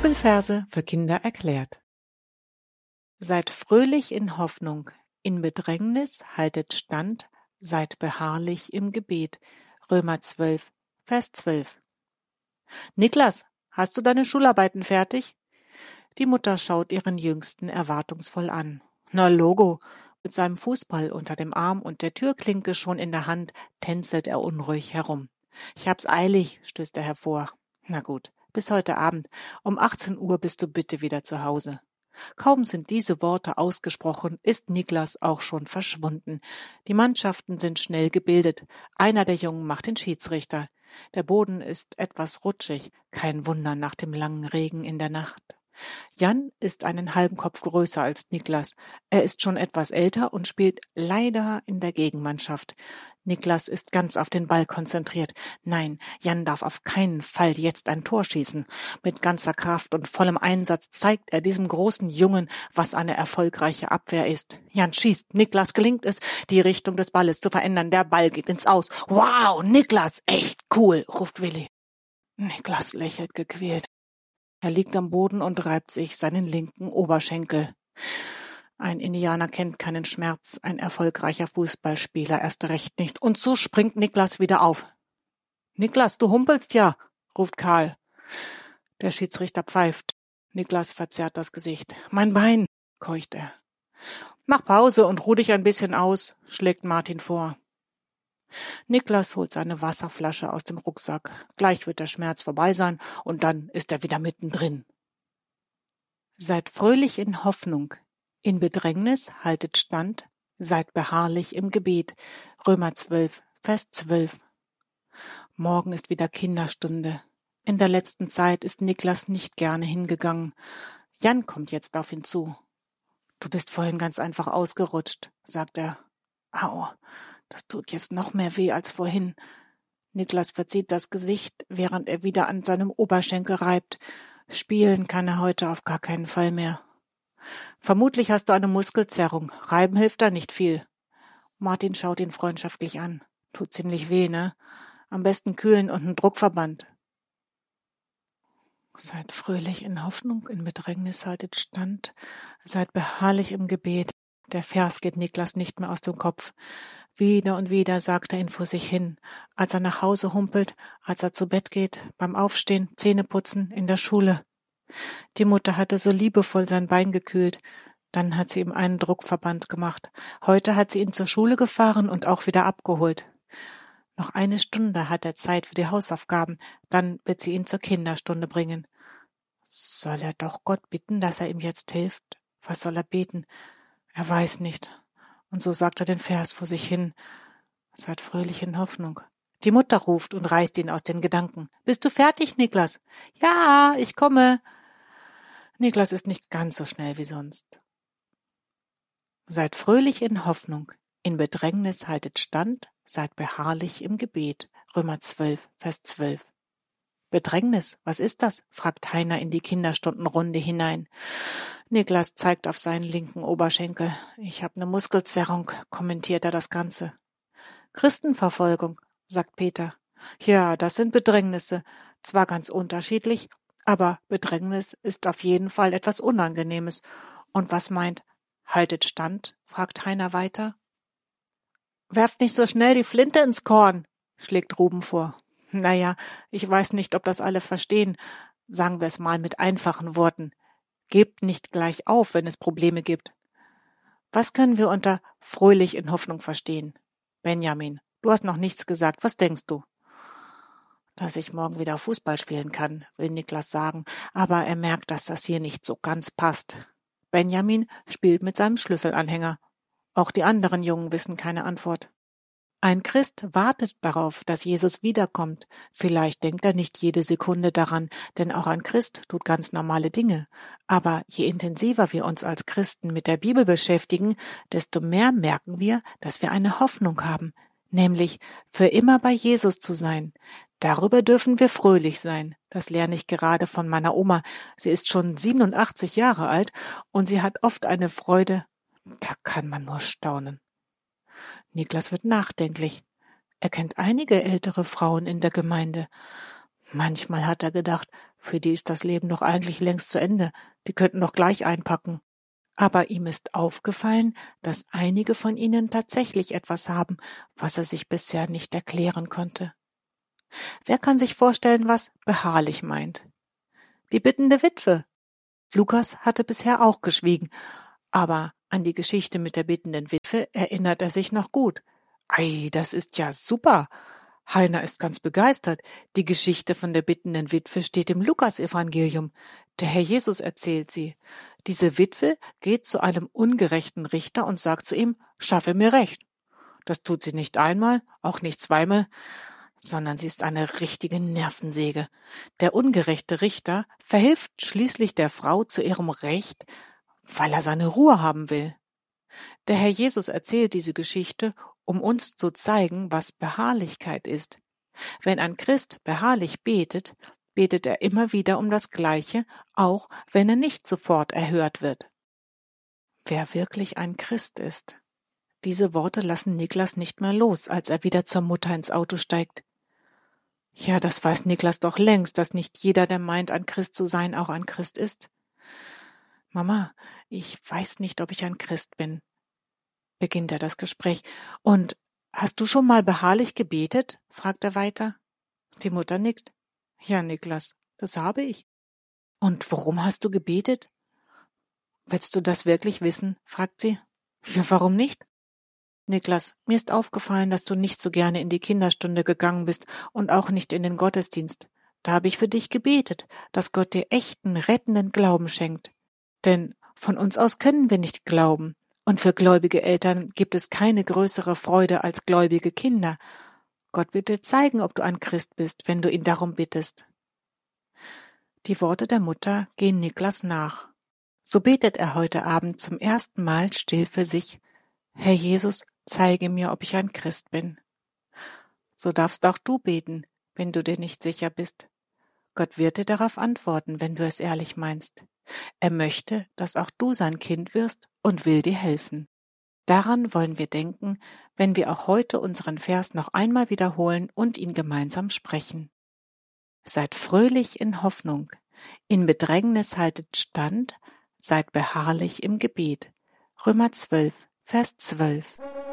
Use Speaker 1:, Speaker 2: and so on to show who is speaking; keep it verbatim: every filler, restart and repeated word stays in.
Speaker 1: Bibelverse für Kinder erklärt. Seid fröhlich in Hoffnung, in Bedrängnis haltet stand, seid beharrlich im Gebet. Römer zwölf, Vers zwölf. Niklas, hast du deine Schularbeiten fertig? Die Mutter schaut ihren Jüngsten erwartungsvoll an. Na Logo, mit seinem Fußball unter dem Arm und der Türklinke schon in der Hand, tänzelt er unruhig herum. Ich hab's eilig, stößt er hervor. Na gut, bis heute Abend. Um achtzehn Uhr bist du bitte wieder zu Hause. Kaum sind diese Worte ausgesprochen, ist Niklas auch schon verschwunden. Die Mannschaften sind schnell gebildet. Einer der Jungen macht den Schiedsrichter. Der Boden ist etwas rutschig. Kein Wunder nach dem langen Regen in der Nacht. Jan ist einen halben Kopf größer als Niklas. Er ist schon etwas älter und spielt leider in der Gegenmannschaft. Niklas ist ganz auf den Ball konzentriert. Nein, Jan darf auf keinen Fall jetzt ein Tor schießen. Mit ganzer Kraft und vollem Einsatz zeigt er diesem großen Jungen, was eine erfolgreiche Abwehr ist. Jan schießt. Niklas gelingt es, die Richtung des Balles zu verändern. Der Ball geht ins Aus. Wow, Niklas, echt cool, ruft Willi. Niklas lächelt gequält. Er liegt am Boden und reibt sich seinen linken Oberschenkel. Ein Indianer kennt keinen Schmerz, ein erfolgreicher Fußballspieler erst recht nicht. Und so springt Niklas wieder auf. »Niklas, du humpelst ja«, ruft Karl. Der Schiedsrichter pfeift. Niklas verzerrt das Gesicht. »Mein Bein«, keucht er. »Mach Pause und ruh dich ein bisschen aus«, schlägt Martin vor. Niklas holt seine Wasserflasche aus dem Rucksack. Gleich wird der Schmerz vorbei sein und dann ist er wieder mittendrin. Seid fröhlich in Hoffnung. In Bedrängnis haltet stand, seid beharrlich im Gebet. Römer zwölf, Vers zwölf. Morgen ist wieder Kinderstunde. In der letzten Zeit ist Niklas nicht gerne hingegangen. Jan kommt jetzt auf ihn zu. »Du bist vorhin ganz einfach ausgerutscht«, sagt er. »Au, das tut jetzt noch mehr weh als vorhin.« Niklas verzieht das Gesicht, während er wieder an seinem Oberschenkel reibt. Spielen kann er heute auf gar keinen Fall mehr. »Vermutlich hast du eine Muskelzerrung. Reiben hilft da nicht viel.« Martin schaut ihn freundschaftlich an. »Tut ziemlich weh, ne? Am besten kühlen und einen Druckverband.« Seid fröhlich in Hoffnung, in Bedrängnis haltet stand, seid beharrlich im Gebet. Der Vers geht Niklas nicht mehr aus dem Kopf. Wieder und wieder sagt er ihn vor sich hin, als er nach Hause humpelt, als er zu Bett geht, beim Aufstehen, Zähneputzen, in der Schule. Die Mutter hatte so liebevoll sein Bein gekühlt. Dann hat sie ihm einen Druckverband gemacht. Heute hat sie ihn zur Schule gefahren und auch wieder abgeholt. Noch eine Stunde hat er Zeit für die Hausaufgaben. Dann wird sie ihn zur Kinderstunde bringen. Soll er doch Gott bitten, dass er ihm jetzt hilft? Was soll er beten? Er weiß nicht. Und so sagt er den Vers vor sich hin. Seid fröhlich in Hoffnung. Die Mutter ruft und reißt ihn aus den Gedanken. »Bist du fertig, Niklas?« »Ja, ich komme.« Niklas ist nicht ganz so schnell wie sonst. Seid fröhlich in Hoffnung. In Bedrängnis haltet stand, seid beharrlich im Gebet. Römer zwölf, Vers zwölf. Bedrängnis, was ist das? Fragt Heiner in die Kinderstundenrunde hinein. Niklas zeigt auf seinen linken Oberschenkel. Ich habe eine Muskelzerrung, kommentiert er das Ganze. Christenverfolgung, sagt Peter. Ja, das sind Bedrängnisse. Zwar ganz unterschiedlich, aber Bedrängnis ist auf jeden Fall etwas Unangenehmes. Und was meint, haltet stand? Fragt Heiner weiter. Werft nicht so schnell die Flinte ins Korn, schlägt Ruben vor. Naja, ich weiß nicht, ob das alle verstehen. Sagen wir es mal mit einfachen Worten. Gebt nicht gleich auf, wenn es Probleme gibt. Was können wir unter fröhlich in Hoffnung verstehen? Benjamin, du hast noch nichts gesagt. Was denkst du? Dass ich morgen wieder Fußball spielen kann, will Niklas sagen, aber er merkt, dass das hier nicht so ganz passt. Benjamin spielt mit seinem Schlüsselanhänger. Auch die anderen Jungen wissen keine Antwort. Ein Christ wartet darauf, dass Jesus wiederkommt. Vielleicht denkt er nicht jede Sekunde daran, denn auch ein Christ tut ganz normale Dinge. Aber je intensiver wir uns als Christen mit der Bibel beschäftigen, desto mehr merken wir, dass wir eine Hoffnung haben, nämlich für immer bei Jesus zu sein. Darüber dürfen wir fröhlich sein. Das lerne ich gerade von meiner Oma. Sie ist schon siebenundachtzig Jahre alt und sie hat oft eine Freude, da kann man nur staunen. Niklas wird nachdenklich. Er kennt einige ältere Frauen in der Gemeinde. Manchmal hat er gedacht, für die ist das Leben doch eigentlich längst zu Ende, die könnten doch gleich einpacken. Aber ihm ist aufgefallen, dass einige von ihnen tatsächlich etwas haben, was er sich bisher nicht erklären konnte. Wer kann sich vorstellen, was beharrlich meint? Die bittende Witwe. Lukas hatte bisher auch geschwiegen, aber an die Geschichte mit der bittenden Witwe erinnert er sich noch gut. Ei, das ist ja super! Heiner ist ganz begeistert. Die Geschichte von der bittenden Witwe steht im Lukasevangelium. Der Herr Jesus erzählt sie. Diese Witwe geht zu einem ungerechten Richter und sagt zu ihm, schaffe mir Recht. Das tut sie nicht einmal, auch nicht zweimal, sondern sie ist eine richtige Nervensäge. Der ungerechte Richter verhilft schließlich der Frau zu ihrem Recht, weil er seine Ruhe haben will. Der Herr Jesus erzählt diese Geschichte, um uns zu zeigen, was Beharrlichkeit ist. Wenn ein Christ beharrlich betet, betet er immer wieder um das Gleiche, auch wenn er nicht sofort erhört wird. Wer wirklich ein Christ ist. Diese Worte lassen Niklas nicht mehr los, als er wieder zur Mutter ins Auto steigt. Ja, das weiß Niklas doch längst, dass nicht jeder, der meint, ein Christ zu sein, auch ein Christ ist. Mama, ich weiß nicht, ob ich ein Christ bin, beginnt er das Gespräch. Und hast du schon mal beharrlich gebetet? Fragt er weiter. Die Mutter nickt. Ja, Niklas, das habe ich. Und worum hast du gebetet? Willst du das wirklich wissen? Fragt sie. Ja, warum nicht? Niklas, mir ist aufgefallen, dass du nicht so gerne in die Kinderstunde gegangen bist und auch nicht in den Gottesdienst. Da habe ich für dich gebetet, dass Gott dir echten, rettenden Glauben schenkt. Denn von uns aus können wir nicht glauben. Und für gläubige Eltern gibt es keine größere Freude als gläubige Kinder. Gott wird dir zeigen, ob du ein Christ bist, wenn du ihn darum bittest. Die Worte der Mutter gehen Niklas nach. So betet er heute Abend zum ersten Mal still für sich. Herr Jesus, zeige mir, ob ich ein Christ bin. So darfst auch du beten, wenn du dir nicht sicher bist. Gott wird dir darauf antworten, wenn du es ehrlich meinst. Er möchte, dass auch du sein Kind wirst und will dir helfen. Daran wollen wir denken, wenn wir auch heute unseren Vers noch einmal wiederholen und ihn gemeinsam sprechen. Seid fröhlich in Hoffnung, in Bedrängnis haltet stand, seid beharrlich im Gebet. Römer zwölf, Vers zwölf.